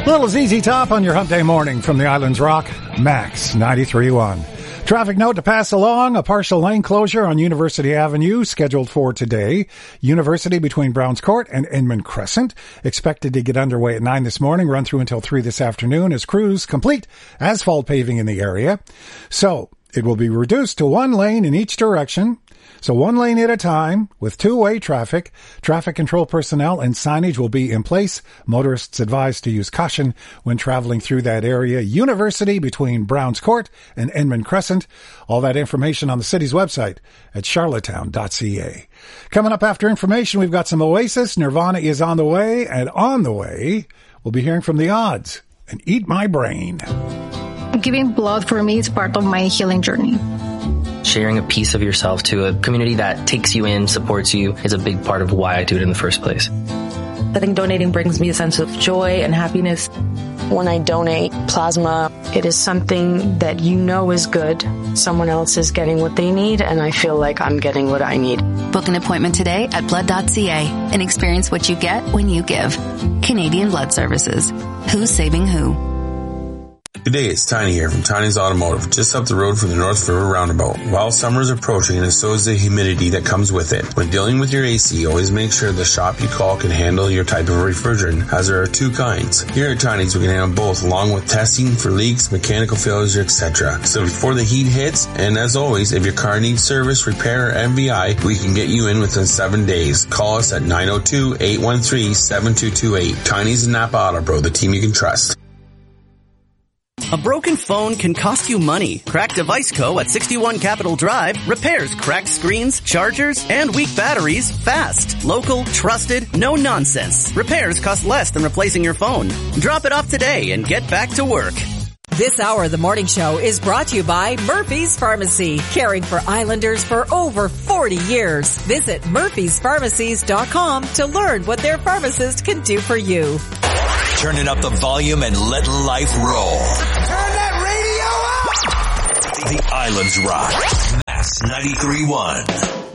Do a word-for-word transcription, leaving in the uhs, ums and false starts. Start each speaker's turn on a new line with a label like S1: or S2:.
S1: Little Z Z Top on your hump day morning from the Islands Rock, Max ninety-three point one. Traffic note to pass along, a partial lane closure on University Avenue scheduled for today. University between Browns Court and Inman Crescent. Expected to get underway at nine this morning, run through until three this afternoon as crews complete asphalt paving in the area. So, it will be reduced to one lane in each direction. So one lane at a time with two-way traffic. Traffic control personnel and signage will be in place. Motorists advised to use caution when traveling through that area. University between Browns Court and Inman Crescent. All that information on the city's website at charlottetown dot c a. Coming up after information, we've got some Oasis. Nirvana is on the way, and on the way, we'll be hearing from The Odds and Eat My Brain.
S2: Giving blood for me is part of my healing journey.
S3: Sharing a piece of yourself to a community that takes you in, supports you, is a big part of why I do it in the first place.
S4: I think donating brings me a sense of joy and happiness.
S5: When I donate plasma, it is something that you know is good. Someone else is getting what they need, and I feel like I'm getting what I need.
S6: Book an appointment today at blood dot c a and experience what you get when you give. Canadian Blood Services. Who's saving who?
S7: Good day, it's Tiny here from Tiny's Automotive, just up the road from the North River Roundabout. While summer is approaching, and so is the humidity that comes with it. When dealing with your A C, always make sure the shop you call can handle your type of refrigerant, as there are two kinds. Here at Tiny's, we can handle both, along with testing for leaks, mechanical failures, et cetera. So before the heat hits, and as always, if your car needs service, repair, or M V I, we can get you in within seven days. Call us at nine oh two, eight one three, seven two two eight. Tiny's and Napa Auto Pro, the team you can trust.
S8: A broken phone can cost you money. Cracked Device Co. at sixty-one Capitol Drive repairs cracked screens, chargers, and weak batteries fast. Local, trusted, no nonsense. Repairs cost less than replacing your phone. Drop it off today and get back to work.
S9: This hour of the morning show is brought to you by Murphy's Pharmacy, caring for Islanders for over forty years. Visit murphys pharmacies dot com to learn what their pharmacist can do for you.
S10: Turning up the volume and let life roll.
S11: Turn that radio up!
S10: The Islands Rock. Max ninety-three point one.